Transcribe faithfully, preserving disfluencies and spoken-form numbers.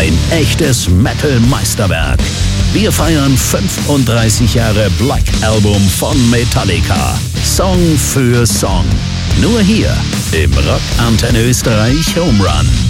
Ein echtes Metal-Meisterwerk. Wir feiern fünfunddreißig Jahre Black Album von Metallica. Song für Song. Nur hier im Rock Antenne Österreich Home Run.